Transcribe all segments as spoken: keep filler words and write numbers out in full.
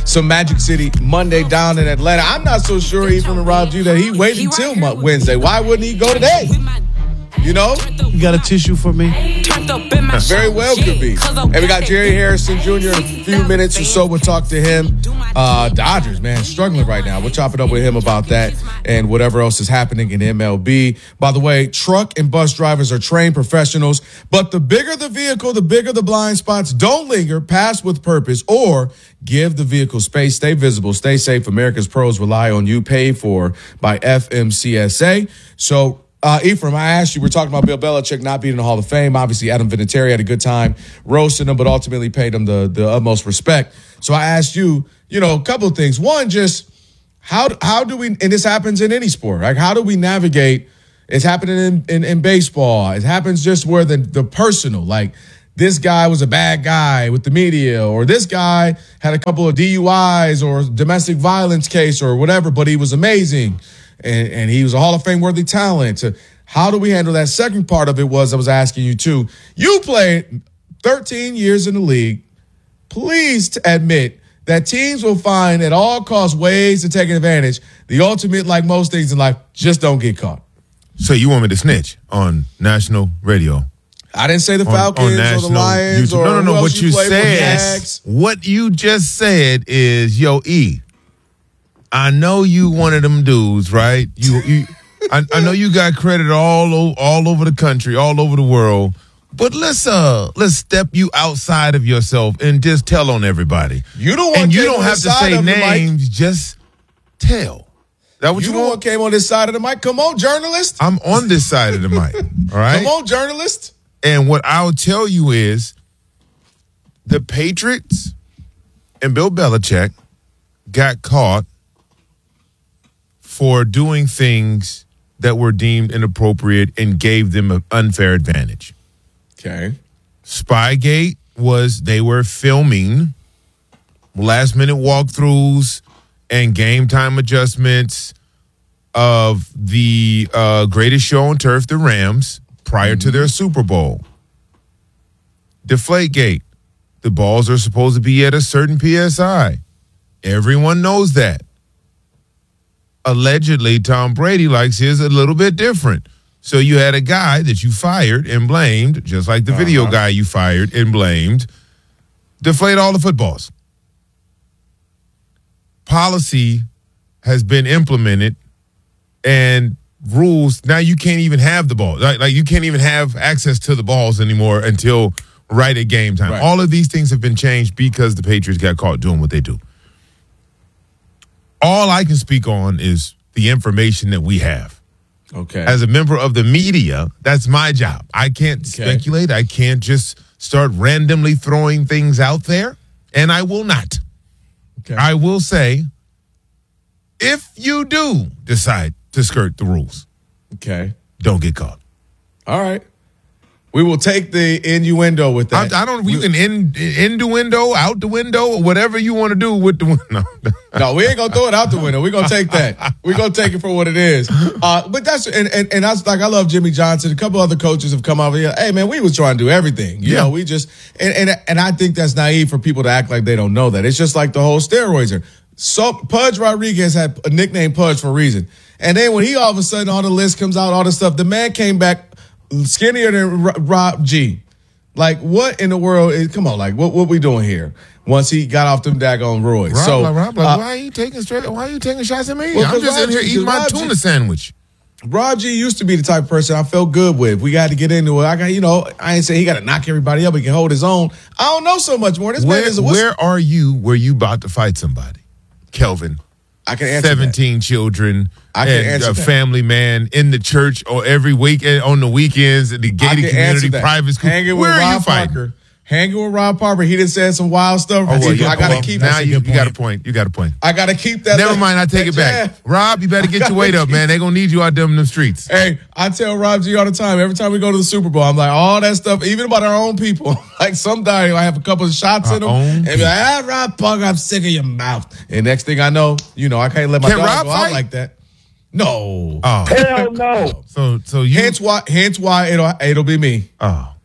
some Magic City Monday down in Atlanta. I'm not so sure, Ephraim and Rob G, that he waited until Wednesday. Why wouldn't he go today? You know? You got a tissue for me? Very well could be. And we got Jerry Harrison Junior in a few minutes or so. We'll talk to him. Uh, Dodgers, man, struggling right now. We'll chop it up with him about that and whatever else is happening in M L B. By the way, truck and bus drivers are trained professionals, but the bigger the vehicle, the bigger the blind spots. Don't linger, pass with purpose, or give the vehicle space. Stay visible, stay safe. America's pros rely on you. Paid for by F M C S A. So, Uh, Ephraim, I asked you, we're talking about Bill Belichick not being in the Hall of Fame. Obviously, Adam Vinatieri had a good time roasting him, but ultimately paid him the, the utmost respect. So I asked you, you know, a couple of things. One, just how how do we, and this happens in any sport, like how do we navigate, it's happening in, in, in baseball. It happens just where the, the personal, like this guy was a bad guy with the media, or this guy had a couple of D U Is or domestic violence case or whatever, but he was amazing. And, and he was a Hall of Fame worthy talent. So how do we handle that? Second part of it was I was asking you too. You played thirteen years in the league. Please admit that teams will find at all costs ways to take advantage. The ultimate, like most things in life, just don't get caught. So you want me to snitch on national radio? I didn't say the Falcons on, on or the Lions YouTube. or no, no, no. What you, you said, what you just said is, yo, E. I know you one of them dudes, right? You, you, I, I know you got credit all o- all over the country, all over the world. But let's uh let's step you outside of yourself and just tell on everybody. You don't want and you don't have to say names, just tell. That what you, you don't want? want came on this side of the mic. Come on, journalist. I'm on this side of the mic. All right. Come on, journalist. And what I'll tell you is, the Patriots and Bill Belichick got caught for doing things that were deemed inappropriate and gave them an unfair advantage. Okay. Spygate was they were filming last-minute walkthroughs and game time adjustments of the uh, greatest show on turf, the Rams, prior mm-hmm. to their Super Bowl. Deflategate. The balls are supposed to be at a certain P S I. Everyone knows that. Allegedly, Tom Brady likes his a little bit different. So you had a guy that you fired and blamed, just like the uh-huh. video guy you fired and blamed, deflate all the footballs. Policy has been implemented and rules, now you can't even have the ball. Like, like you can't even have access to the balls anymore until right at game time. Right. All of these things have been changed because the Patriots got caught doing what they do. All I can speak on is the information that we have. Okay. As a member of the media, that's my job. I can't okay. speculate. I can't just start randomly throwing things out there, and I will not. Okay. I will say, if you do decide to skirt the rules, okay, don't get caught. All right. We will take the innuendo with that. I, I don't. You can in, innuendo, out the window, whatever you want to do with the window. No, we ain't gonna throw it out the window. We're gonna take that. We're gonna take it for what it is. Uh, but that's and and and I was like, I love Jimmy Johnson. A couple other coaches have come out here. Hey man, we was trying to do everything. You yeah. know, we just and, and and I think that's naive for people to act like they don't know that. It's just like the whole steroids are. So Pudge Rodriguez had a nickname Pudge for a reason. And then when he all of a sudden all the list comes out, all the stuff, the man came back skinnier than Rob G. Like, what in the world is, come on, like, what what we doing here? Once he got off them daggone roids. Rob, so, like, Rob, like, uh, why are you taking straight, why are you taking shots at me? Well, I'm just Rob in here G, eating my Rob tuna G, sandwich. Rob G used to be the type of person I felt good with. We got to get into it. I got, you know, I ain't saying he got to knock everybody up. He can hold his own. I don't know so much more. This where, man is a, where are you where you about to fight somebody? Kelvin. I can answer seventeen that. children. I can and answer a that. family man in the church or every weekend on the weekends at the gated community private school. Hanging Where with are Rob you fighting? Hanging Hanging with Rob Parker. He done said some wild stuff. Oh, well, yeah, I gotta well, keep now that. you, you got a point. You got a point. I gotta keep that. Never that, mind, I take it back. jab. Rob, you better get your weight up, man. They're gonna need you out there in the streets. Hey, I tell Rob G all the time, every time we go to the Super Bowl, I'm like, all that stuff, even about our own people. Like sometimes I have a couple of shots our in them. And be like, ah, Rob Parker, I'm sick of your mouth. And next thing I know, you know, I can't let my Can dog Rob go fight? out like that. No. Oh. Hell no. So so you Hence why hence why it'll it'll be me. Oh.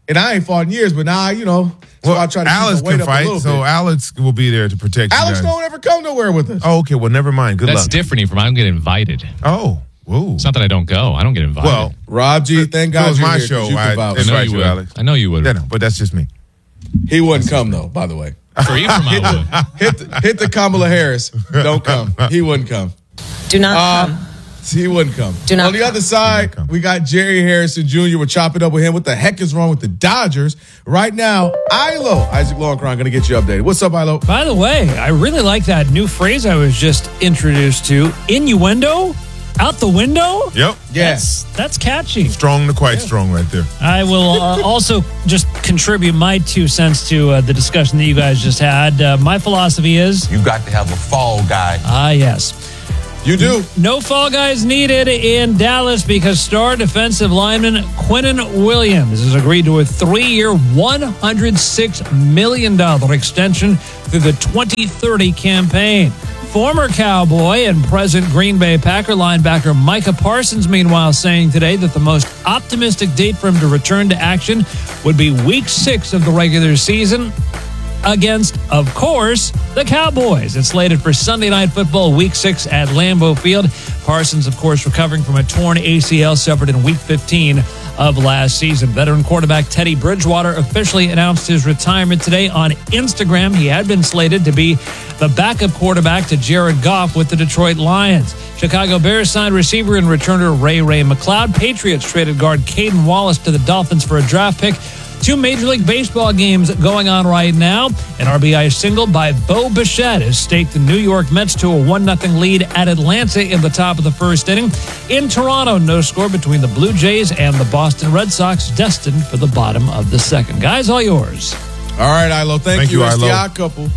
And I ain't fought in years, but now, you know, so well, I try to Alex keep my weight can up fight, a little so bit. Alex will be there to protect you Alex guys. don't ever come nowhere with us. Oh, okay. Well, never mind. Good That's luck. different from I don't get invited. Oh, whoa. It's not that I don't go. I don't get invited. Well, Rob G, thank God it was you're my here, 'cause show. you can I vouch. I know invite you you, would. Alex. I know you would. Yeah, no, but that's just me. He wouldn't come, though, by the way. For Ephraim, I would. Hit the, hit the Kamala Harris. Don't come. He wouldn't come. Do not Uh, come. He wouldn't come. Do not On the come. other side, come. we got Jerry Harrison Junior We're chopping up with him. What the heck is wrong with the Dodgers? Right now, Ilo, Isaac Lowenkron, going to get you updated. What's up, Ilo? By the way, I really like that new phrase I was just introduced to. Innuendo? Out the window? Yep. Yeah. That's, that's catchy. Strong to quite strong right there. I will uh, also just contribute my two cents to uh, the discussion that you guys just had. Uh, my philosophy is, You got to have a fall guy. ah, yes. You do. No fall guys needed in Dallas because star defensive lineman Quinnen Williams has agreed to a three-year, one hundred six million dollars extension through the twenty thirty campaign. Former Cowboy and present Green Bay Packer linebacker Micah Parsons, meanwhile, saying today that the most optimistic date for him to return to action would be week six of the regular season against, of course, the Cowboys. It's slated for Sunday Night Football Week six at Lambeau Field. Parsons, of course, recovering from a torn A C L suffered in Week fifteen of last season. Veteran quarterback Teddy Bridgewater officially announced his retirement today on Instagram. He had been slated to be the backup quarterback to Jared Goff with the Detroit Lions. Chicago Bears signed receiver and returner Ray Ray McCloud. Patriots traded guard Caden Wallace to the Dolphins for a draft pick. Two Major League Baseball games going on right now. An R B I single by Bo Bichette has staked the New York Mets to a one nothing lead at Atlanta in the top of the first inning. In Toronto, no score between the Blue Jays and the Boston Red Sox, destined for the bottom of the second. Guys, all yours. All right, Ilo. Thank, Thank you. you, It's the Ilo. Odd Couple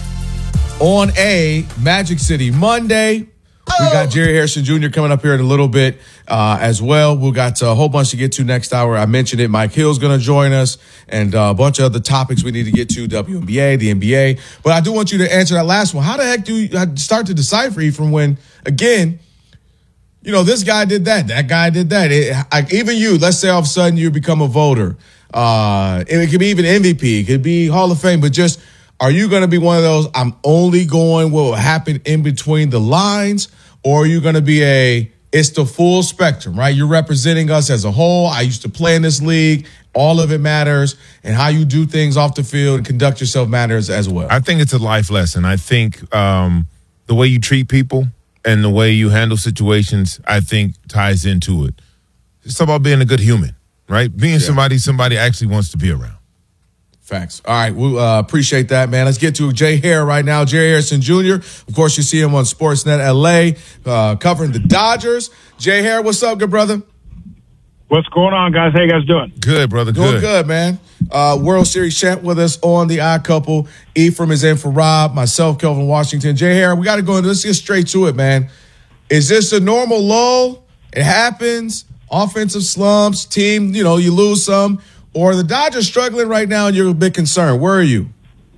on a Magic City Monday. We got Jerry Harrison Junior coming up here in a little bit uh, as well. We've got a whole bunch to get to next hour. I mentioned it. Mike Hill's going to join us and uh, a bunch of other topics we need to get to, W N B A, the N B A. But I do want you to answer that last one. How the heck do you start to decipher you from when, again, you know, this guy did that, that guy did that. It, I, even you, let's say all of a sudden you become a voter. Uh, and it could be even M V P. It could be Hall of Fame. But just, are you going to be one of those, I'm only going what will happen in between the lines? Or are you going to be a, it's the full spectrum, right? You're representing us as a whole. I used to play in this league. All of it matters. And how you do things off the field and conduct yourself matters as well. I think it's a life lesson. I think um, the way you treat people and the way you handle situations, I think, ties into it. It's about being a good human, right? Being Yeah. somebody somebody actually wants to be around. Facts. All right. We uh, appreciate that, man. Let's get to Jay Hare right now. Jerry Harrison Junior Of course, you see him on Sportsnet L A uh, covering the Dodgers. Jay Hare, what's up, good brother? What's going on, guys? How you guys doing? Good, brother. Doing Good. good, man. Uh, World Series champ with us on the Odd Couple. Ephraim is in for Rob, myself, Kelvin Washington. Jay Hare, we got to go into Let's get straight to it, man. Is this a normal lull? It happens. Offensive slumps, team, you know, you lose some. Or the Dodgers struggling right now and you're a bit concerned. Where are you?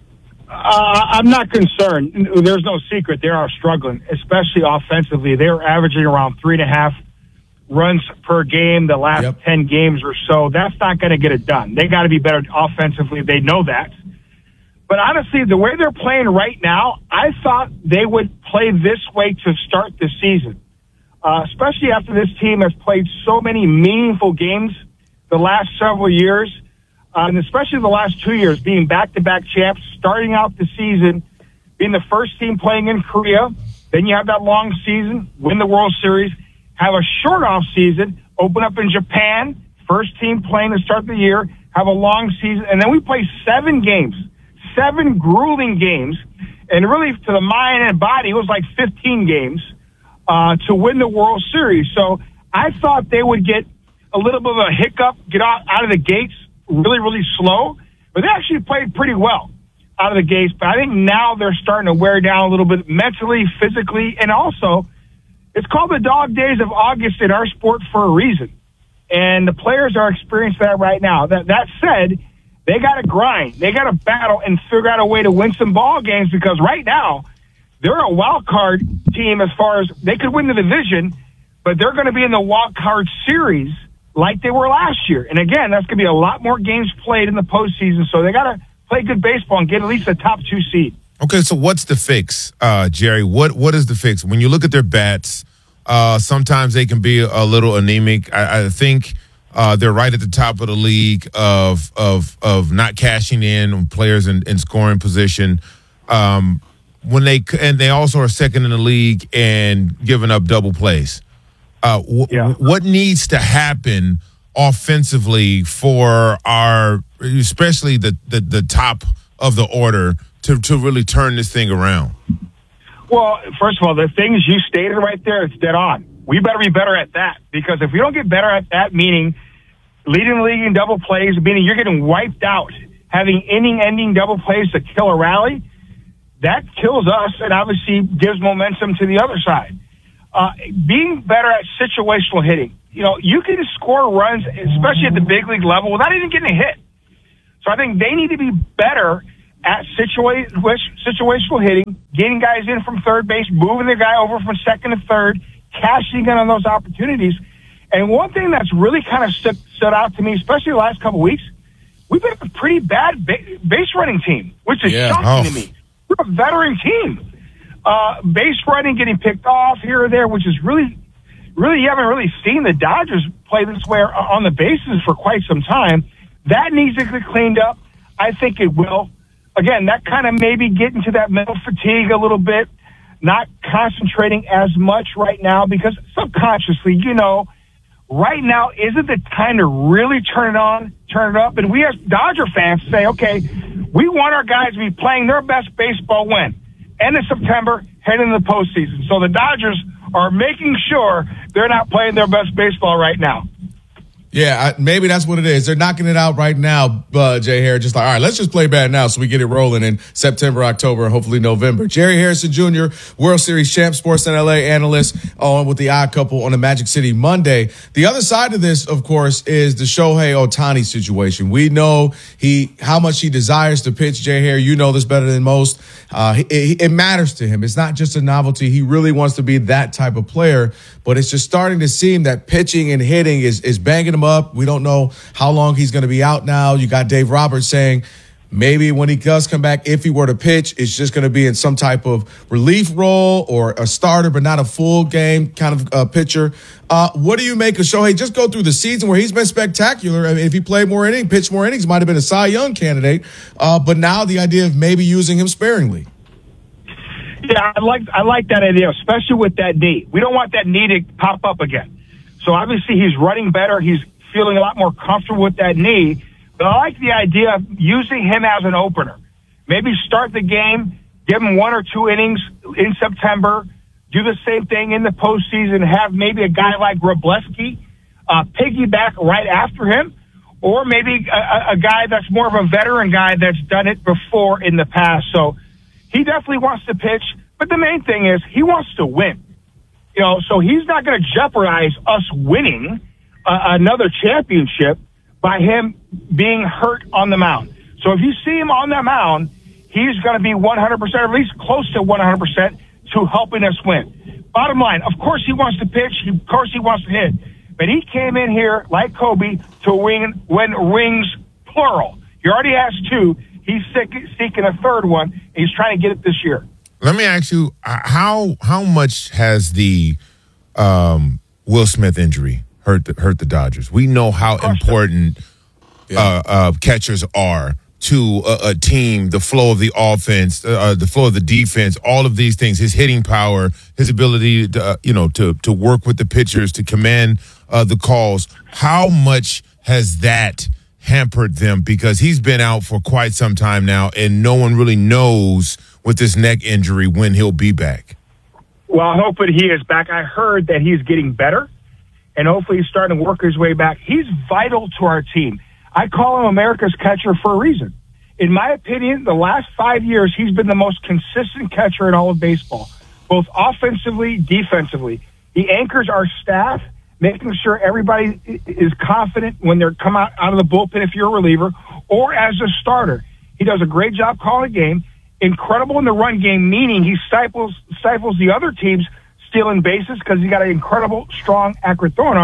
Uh, I'm not concerned. There's no secret. They are struggling, especially offensively. They're averaging around three and a half runs per game the last Yep. ten games or so. That's not going to get it done. They got to be better offensively. They know that. But honestly, the way they're playing right now, I thought they would play this way to start the season, uh, especially after this team has played so many meaningful games the last several years, uh, and especially the last two years, being back-to-back champs, starting out the season, being the first team playing in Korea. Then you have that long season, win the World Series, have a short off season, open up in Japan, first team playing to start the year, have a long season, and then we play seven games, seven grueling games, and really to the mind and body, it was like fifteen games uh, to win the World Series. So I thought they would get a little bit of a hiccup, get out, out of the gates really, really slow, but they actually played pretty well out of the gates. But I think now they're starting to wear down a little bit mentally, physically, and also it's called the dog days of August in our sport for a reason. And the players are experiencing that right now. That, that said, they got to grind. They got to battle and figure out a way to win some ball games because right now they're a wild card team as far as they could win the division, but they're going to be in the wild card series like they were last year. And again, that's going to be a lot more games played in the postseason, so they got to play good baseball and get at least a top two seed. Okay, so what's the fix, uh, Jerry? What What is the fix? When you look at their bats, uh, sometimes they can be a little anemic. I, I think uh, they're right at the top of the league of of of not cashing in on players in, in scoring position. Um, when they and they also are second in the league and giving up double plays. Uh, w- Yeah. What needs to happen offensively for our, especially the, the, the top of the order, to, to really turn this thing around? Well, first of all, the things you stated right there, it's dead on. We better be better at that, because if we don't get better at that, meaning leading the league in double plays, meaning you're getting wiped out, having inning-ending double plays to kill a rally, that kills us and obviously gives momentum to the other side. Uh, being better at situational hitting. You know, you can score runs, especially at the big league level, without even getting a hit. So I think they need to be better at situa- situational hitting, getting guys in from third base, moving the guy over from second to third, cashing in on those opportunities. And one thing that's really kind of stood, stood out to me, especially the last couple of weeks, we've been a pretty bad ba- base running team, which is Yeah. shocking Oh. to me. We're a veteran team. Uh, base running, getting picked off here or there, which is really, really, you haven't really seen the Dodgers play this way on the bases for quite some time. That needs to get cleaned up. I think it will. Again, that kind of maybe get into that mental fatigue a little bit, not concentrating as much right now, because subconsciously, you know, right now isn't the time to really turn it on, turn it up. And we as Dodger fans say, okay, we want our guys to be playing their best baseball when? End of September, heading into the postseason. So the Dodgers are making sure they're not playing their best baseball right now. Yeah, I, maybe that's what it is. They're knocking it out right now, uh, Jay Harris. Just like, all right, let's just play bad now so we get it rolling in September, October, and hopefully November. Jerry Harrison Junior, World Series champ, Sportsnet L A analyst, on with the Odd Couple on the Magic City Monday. The other side of this, of course, is the Shohei Ohtani situation. We know he how much he desires to pitch. Jay Harris, you know this better than most. Uh, it, it matters to him. It's not just a novelty. He really wants to be that type of player, but it's just starting to seem that pitching and hitting is, is banging him up. We don't know how long he's going to be out now. You got Dave Roberts saying maybe when he does come back, if he were to pitch, it's just going to be in some type of relief role or a starter, but not a full game kind of uh, pitcher. Uh, what do you make of Shohei? Just go through the season where he's been spectacular. I mean, if he played more innings, pitched more innings, might have been a Cy Young candidate. Uh, but now the idea of maybe using him sparingly. Yeah, I like I like that idea, especially with that knee. We don't want that knee to pop up again. So obviously he's running better. He's feeling a lot more comfortable with that knee. But I like the idea of using him as an opener. Maybe start the game, give him one or two innings in September, do the same thing in the postseason, have maybe a guy like Wrobleski uh, piggyback right after him, or maybe a, a guy that's more of a veteran guy that's done it before in the past. So he definitely wants to pitch, but the main thing is he wants to win. You know, so he's not going to jeopardize us winning uh, another championship by him being hurt on the mound. So if you see him on the mound, he's going to be one hundred percent, or at least close to one hundred percent to helping us win. Bottom line, of course he wants to pitch. Of course he wants to hit. But he came in here, like Kobe, to win, win rings, plural. He already has two. He's seeking a third one. He's trying to get it this year. Let me ask you, uh, how how much has the um, Will Smith injury hurt the, hurt the Dodgers? We know how important Yeah. uh, uh, catchers are to a, a team, the flow of the offense, uh, the flow of the defense, all of these things, his hitting power, his ability to, uh, you know, to, to work with the pitchers, to command uh, the calls. How much has that hampered them? Because he's been out for quite some time now, and no one really knows with this neck injury when he'll be back. Well, hopefully he is back. I heard that he's getting better, and hopefully he's starting to work his way back. He's vital to our team. I call him America's catcher for a reason. In my opinion, the last five years, he's been the most consistent catcher in all of baseball, both offensively, defensively. He anchors our staff, making sure everybody is confident when they're come out, out of the bullpen if you're a reliever, or as a starter. He does a great job calling a game. Incredible in the run game, meaning he stifles, stifles the other teams stealing bases because he's got an incredible, strong, accurate throwing arm.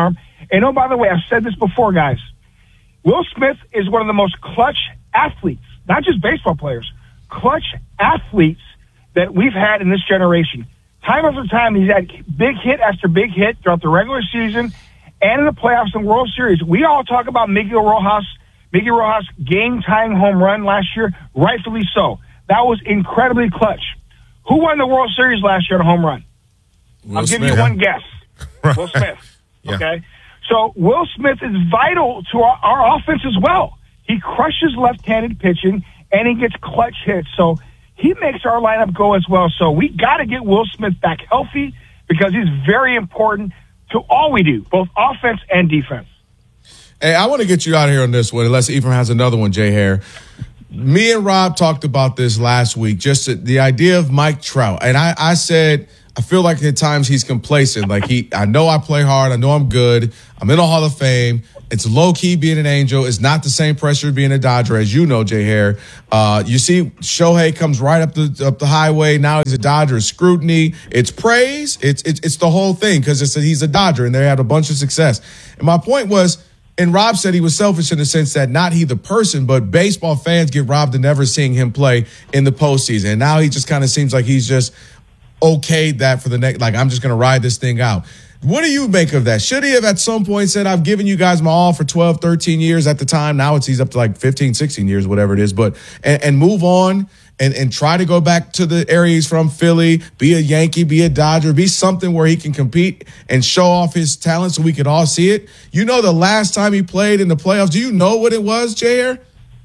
And oh, by the way, I've said this before, guys. Will Smith is one of the most clutch athletes, not just baseball players, clutch athletes that we've had in this generation. Time after time, he's had big hit after big hit throughout the regular season and in the playoffs and World Series. We all talk about Miguel Rojas, Miguel Rojas game-tying home run last year, rightfully so. That was incredibly clutch. Who won the World Series last year on a home run? Will I'll give Smith. you one guess. Will Smith. Yeah. Okay? So Will Smith is vital to our, our offense as well. He crushes left-handed pitching, and he gets clutch hits. So he makes our lineup go as well. So we got to get Will Smith back healthy because he's very important to all we do, both offense and defense. Hey, I want to get you out of here on this one, unless Ephraim has another one, Jay Hare. Me and Rob talked about this last week, just the idea of Mike Trout. And I, I said, I feel like at times he's complacent. Like, he, I know I play hard. I know I'm good. I'm in the Hall of Fame. It's low-key being an Angel. It's not the same pressure being a Dodger, as you know, Jay Hare. Uh, you see Shohei comes right up the up the highway. Now he's a Dodger. Scrutiny. It's praise. It's it's, it's the whole thing because it's a, he's a Dodger, and they had a bunch of success. And my point was, and Rob said he was selfish in the sense that not he the person, but baseball fans get robbed of never seeing him play in the postseason. And now he just kind of seems like he's just okayed that for the next, like, I'm just going to ride this thing out. What do you make of that? Should he have at some point said, I've given you guys my all for twelve, thirteen years at the time? Now it's he's up to like fifteen, sixteen years, whatever it is, but and, and move on and, and try to go back to the area he's from, Philly, be a Yankee, be a Dodger, be something where he can compete and show off his talent so we could all see it. You know, the last time he played in the playoffs, do you know what it was, Jay Hare?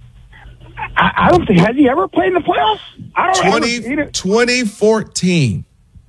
I, I don't think, has he ever played in the playoffs? I don't twenty, twenty fourteen.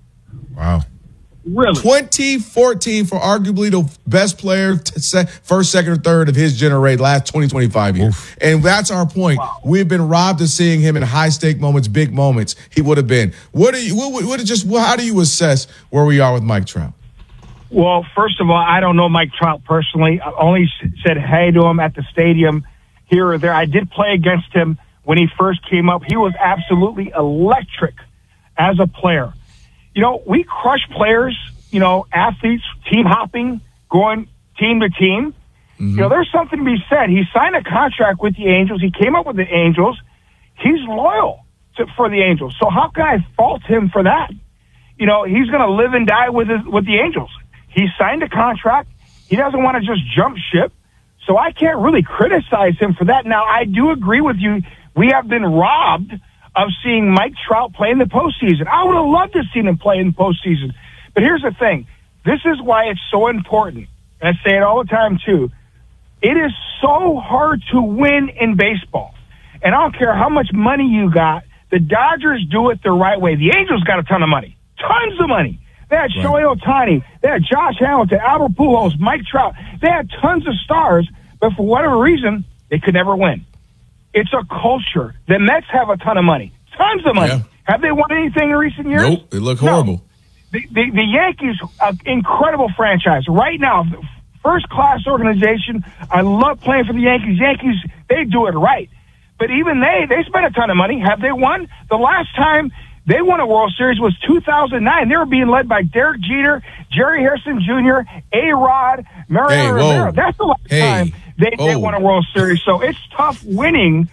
Wow. Really? twenty fourteen for arguably the best player, to se- first, second, or third of his generation, last twenty, twenty-five years. Oof. And that's our point. Wow. We've been robbed of seeing him in high-stake moments, big moments. He would have been. What do you? What, what just? How do you assess where we are with Mike Trout? Well, first of all, I don't know Mike Trout personally. I only said hey to him at the stadium here or there. I did play against him when he first came up. He was absolutely electric as a player. You know, we crush players, you know, athletes, team hopping, going team to team. Mm-hmm. You know, there's something to be said. He signed a contract with the Angels. He came up with the Angels. He's loyal to, for the Angels. So how can I fault him for that? You know, he's going to live and die with his, with the Angels. He signed a contract. He doesn't want to just jump ship. So I can't really criticize him for that. Now, I do agree with you. We have been robbed of seeing Mike Trout play in the postseason. I would have loved to see him play in the postseason. But here's the thing. This is why it's so important. And I say it all the time, too. It is so hard to win in baseball. And I don't care how much money you got. The Dodgers do it the right way. The Angels got a ton of money. Tons of money. They had right. Shohei Ohtani. They had Josh Hamilton, Albert Pujols, Mike Trout. They had tons of stars. But for whatever reason, they could never win. It's a culture. The Mets have a ton of money. Tons of money. Yeah. Have they won anything in recent years? Nope. They look horrible. No. The, the, the Yankees, uh, incredible franchise. Right now, first-class organization. I love playing for the Yankees. Yankees, they do it right. But even they, they spend a ton of money. Have they won? The last time they won a World Series was two thousand nine. They were being led by Derek Jeter, Jerry Harrison Junior, A-Rod, Mariano hey, Rivera. That's the last hey, time they, they won a World Series. So it's tough winning.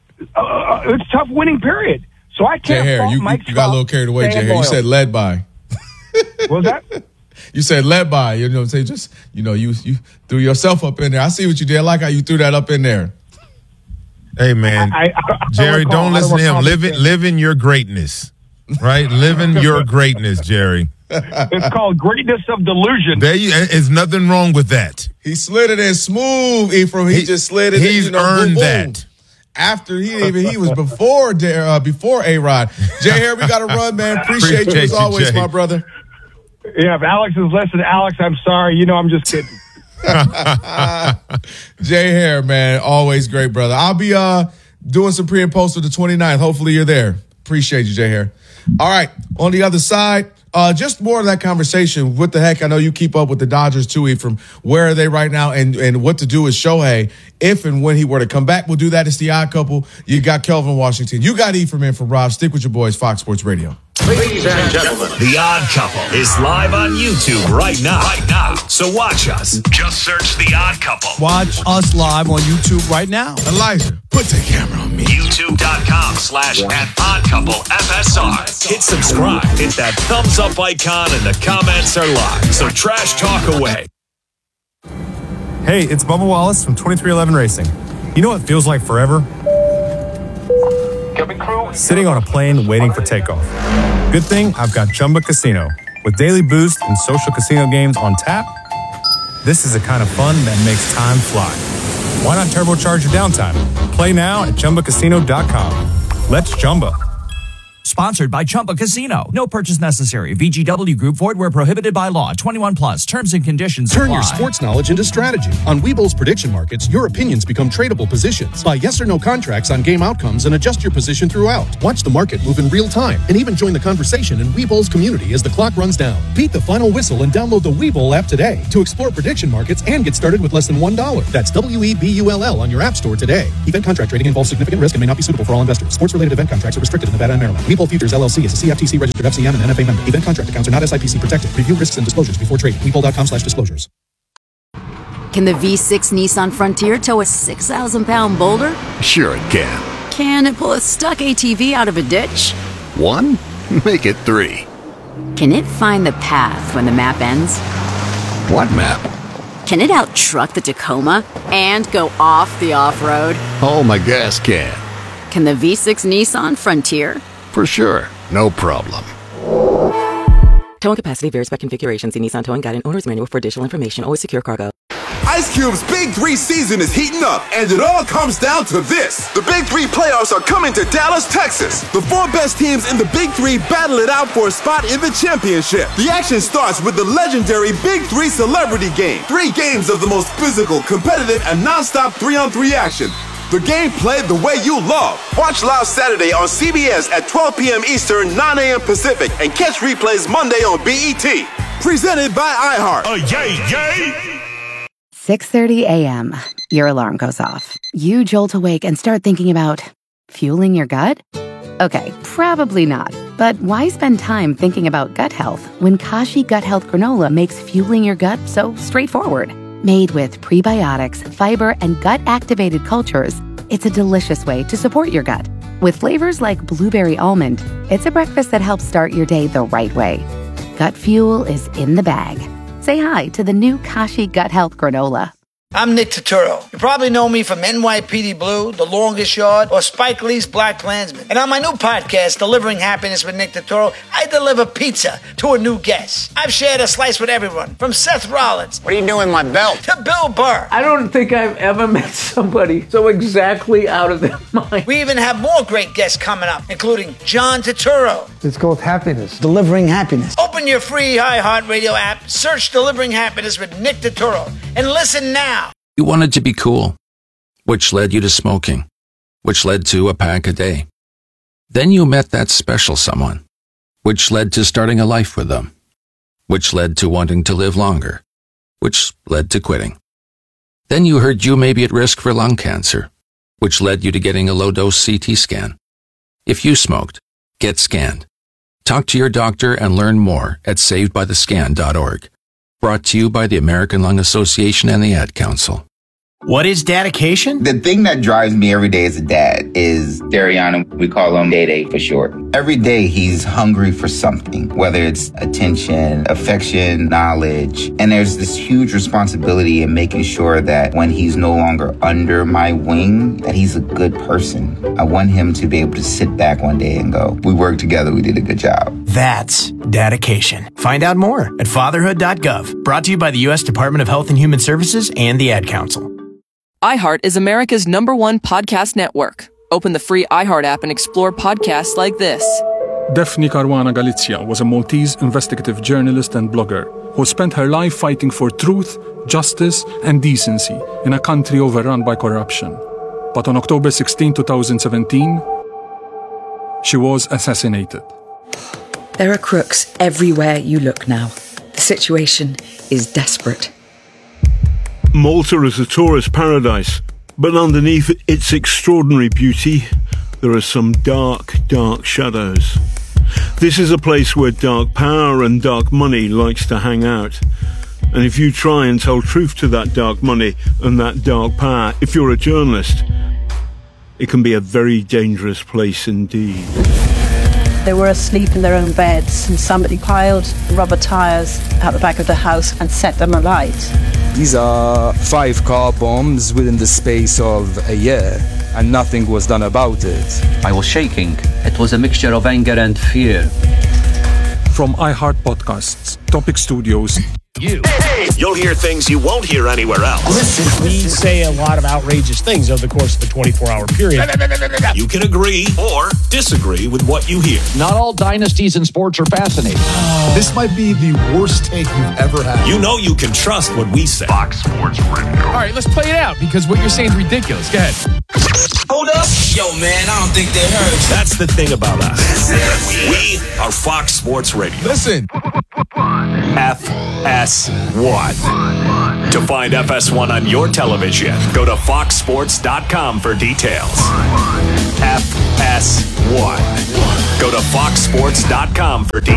Uh, it's tough winning, period. So I can't Jay Hare, you, Mike you got a little carried away, Jay Hare. You said led by. What was that? You said led by. You know what I'm saying? Just, you know, you you threw yourself up in there. I see what you did. I like how you threw that up in there. Hey, man. I, I, I, Jerry, don't, don't listen to him. Live in, live in your greatness, right? Live in your greatness, Jerry. It's called greatness of delusion. There you, there's nothing wrong with that. He slid it in smooth, Ephraim. He, he just slid it in. He's you know, earned boom, boom. that. After he even he was before uh, before A-Rod. Jay Hare, we got to run, man. Appreciate, Appreciate you as always, you, my brother. Yeah, if Alex is listening, Alex, I'm sorry. You know, I'm just kidding. Jay Hare, man, always great, brother. I'll be uh doing some pre and post for the twenty-ninth. Hopefully you're there. Appreciate you, Jay Hare. All right, on the other side, uh, just more of that conversation. What the heck? I know you keep up with the Dodgers too, Ephraim. Where are they right now, and and what to do with Shohei if and when he were to come back? We'll do that. It's the Odd Couple. You got Kelvin Washington. You got Ephraim in for Rob. Stick with your boys, Fox Sports Radio. Ladies and gentlemen, The Odd Couple is live on YouTube right now. Right now. So watch us. Just search The Odd Couple. Watch us live on YouTube right now. Elijah, put the camera on me. YouTube.com slash at Odd Couple F S R. Hit subscribe. Hit that thumbs up icon and the comments are live. So trash talk away. Hey, it's Bubba Wallace from twenty-three eleven Racing. You know what feels like forever? Sitting on a plane waiting for takeoff. Good thing I've got Chumba Casino. With daily boost and social casino games on tap, this is the kind of fun that makes time fly. Why not turbocharge your downtime? Play now at Chumba Casino dot com. Let's Chumba. Sponsored by Chumba Casino. No purchase necessary. V G W Group. Void where prohibited by law. twenty-one plus. Terms and conditions Turn apply. your sports knowledge into strategy. On Webull's prediction markets, your opinions become tradable positions. Buy yes or no contracts on game outcomes and adjust your position throughout. Watch the market move in real time and even join the conversation in Webull's community as the clock runs down. Beat the final whistle and download the Webull app today to explore prediction markets and get started with less than one dollar. That's W E B U L L on your app store today. Event contract trading involves significant risk and may not be suitable for all investors. Sports-related event contracts are restricted in Nevada and Maryland. Webull Futures L L C is a C F T C registered F C M and N F A member. Event contract accounts are not S I P C protected. Review risks and disclosures before trading. Webull.com slash disclosures. Can the V six Nissan Frontier tow a six thousand pound boulder? Sure it can. Can it pull a stuck A T V out of a ditch? One? Make it three. Can it find the path when the map ends? What map? Can it out-truck the Tacoma and go off the off-road? Oh, my gas can. Can the V six Nissan Frontier? For sure. No problem. Towing capacity varies by configuration. See Nissan Towing Guide and Owner's Manual for additional information. Always secure cargo. Ice Cube's Big Three season is heating up, and it all comes down to this. The Big Three playoffs are coming to Dallas, Texas. The four best teams in the Big Three battle it out for a spot in the championship. The action starts with the legendary Big Three Celebrity Game. Three games of the most physical, competitive, and non-stop three-on-three action. The game played the way you love. Watch live Saturday on C B S at twelve p.m. Eastern, nine a.m. Pacific, and catch replays Monday on B E T. Presented by iHeart. Oh, yay, yay! six thirty a.m. Your alarm goes off. You jolt awake and start thinking about fueling your gut? Okay, probably not. But why spend time thinking about gut health when Kashi Gut Health Granola makes fueling your gut so straightforward? Made with prebiotics, fiber, and gut-activated cultures, it's a delicious way to support your gut. With flavors like blueberry almond, it's a breakfast that helps start your day the right way. Gut fuel is in the bag. Say hi to the new Kashi Gut Health Granola. I'm Nick Turturro. You probably know me from N Y P D Blue, The Longest Yard, or Spike Lee's Black Klansman. And on my new podcast, Delivering Happiness with Nick Turturro, I deliver pizza to a new guest. I've shared a slice with everyone, from Seth Rollins. What are you doing with my belt? To Bill Burr. I don't think I've ever met somebody so exactly out of their mind. We even have more great guests coming up, including John Turturro. It's called Happiness. Delivering Happiness. Open your free iHeartRadio app, search Delivering Happiness with Nick Turturro, and listen now. You wanted to be cool, which led you to smoking, which led to a pack a day. Then you met that special someone, which led to starting a life with them, which led to wanting to live longer, which led to quitting. Then you heard you may be at risk for lung cancer, which led you to getting a low-dose C T scan. If you smoked, get scanned. Talk to your doctor and learn more at saved by the scan dot org. Brought to you by the American Lung Association and the Ad Council. What is dedication? The thing that drives me every day as a dad is Dariana. We call him Day Day for short. Every day he's hungry for something, whether it's attention, affection, knowledge. And there's this huge responsibility in making sure that when he's no longer under my wing, that he's a good person. I want him to be able to sit back one day and go, we worked together, we did a good job. That's dedication. Find out more at fatherhood dot gov. Brought to you by the U S Department of Health and Human Services and the Ad Council. iHeart is America's number one podcast network. Open the free iHeart app and explore podcasts like this. Daphne Caruana Galizia was a Maltese investigative journalist and blogger who spent her life fighting for truth, justice, and decency in a country overrun by corruption. But on October sixteenth, twenty seventeen, she was assassinated. There are crooks everywhere you look now. The situation is desperate. Malta is a tourist paradise, but underneath its extraordinary beauty, there are some dark, dark shadows. This is a place where dark power and dark money likes to hang out. And if you try and tell truth to that dark money and that dark power, if you're a journalist, it can be a very dangerous place indeed. They were asleep in their own beds and somebody piled rubber tires out the back of the house and set them alight. These are five car bombs within the space of a year, and nothing was done about it. I was shaking. It was a mixture of anger and fear. From iHeart Podcasts, Topic Studios. You. You'll hear things you won't hear anywhere else. Listen, we say a lot of outrageous things over the course of a twenty-four hour period. You can agree or disagree with what you hear. Not all dynasties in sports are fascinating. This might be the worst take you've ever had. You know you can trust what we say. Fox Sports Radio. All right, let's play it out because what you're saying is ridiculous. Go ahead. Hold up. Yo, man, I don't think they heard. That's the thing about us. We are Fox Sports Radio. Listen. F S one. To find F S one on your television, go to fox sports dot com for details. F S one. Go to fox sports dot com for details.